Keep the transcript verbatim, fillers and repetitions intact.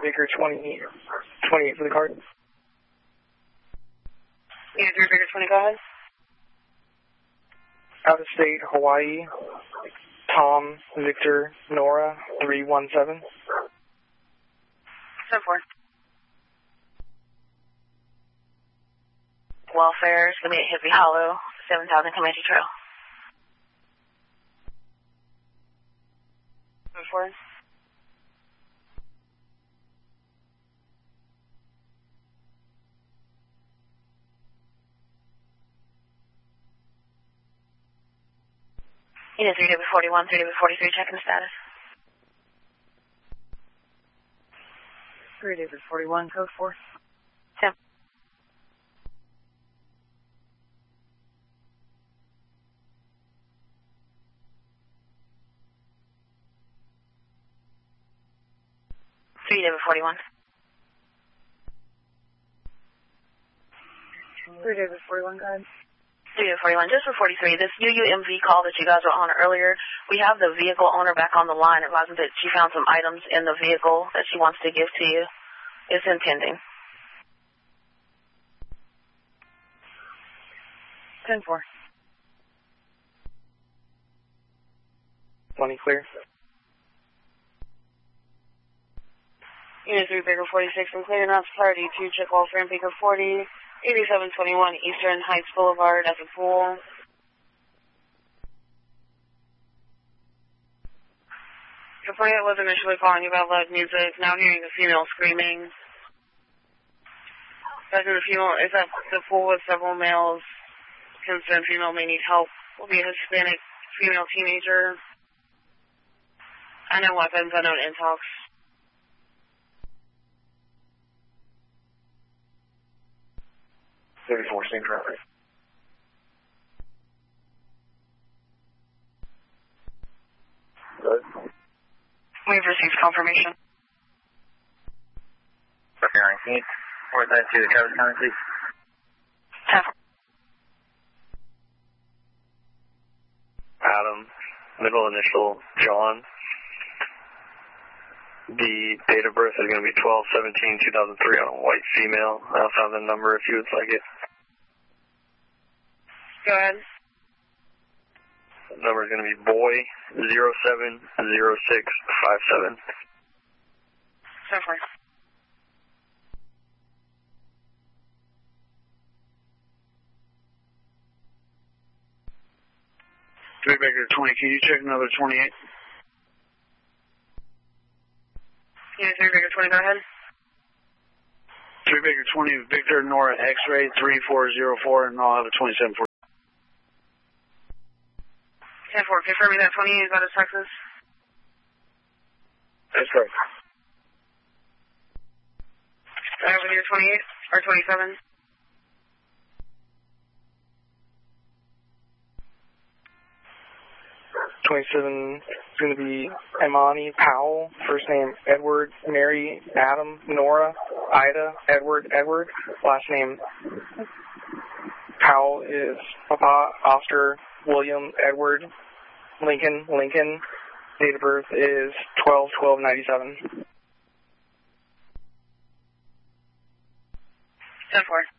Baker twenty, twenty-eight for the card. Yeah, three Baker twenty, go ahead. Out of state, Hawaii, Tom, Victor, Nora, three one seven. seven four. Welfare is going to be at Hippie Hollow, seven thousand Comanche Trail. seven four. You know, three W forty-one, three W forty-three, checking the status. three W forty-one, code four. ten. three W forty-one. three W forty-one, go ahead. three W forty-one, just for forty-three, this U U M V call that you guys were on earlier, we have the vehicle owner back on the line advising that she found some items in the vehicle that she wants to give to you. It's impending. ten four. twenty clear. Unit three Baker forty-six, I'm clearing out priority two, check welfare in Baker forty, eighty-seven twenty-one Eastern Heights Boulevard at the pool. Complainant was initially calling you about loud music, now hearing a female screaming. Second, the female is at the pool with several males. Concerned female may need help. Will be a Hispanic female teenager. Unknown weapons, unknown intox. thirty-four, same traffic. Good. We've received confirmation. Preparing. Can you forward that to the Travis County, please? ten four. Adam, middle initial, John. The date of birth is going to be twelve seventeen two thousand three on a white female. I also have the number if you would like it. Go ahead. The number is going to be boy zero seven zero six five seven. ten four. three Baker twenty, can you check another twenty-eight? Unit three Baker twenty, go ahead. three Baker twenty, Victor Nora X-ray three four zero four, and I'll have a twenty-seven four. ten four, confirming that twenty is out of Texas. That's correct. Go ahead with your twenty-eight, or twenty-seven. twenty-seven is going to be Imani Powell, first name Edward, Mary, Adam, Nora, Ida, Edward, Edward, last name Powell is Papa, Oscar, William, Edward, Lincoln, Lincoln, date of birth is twelve twelve ninety-seven. ten four.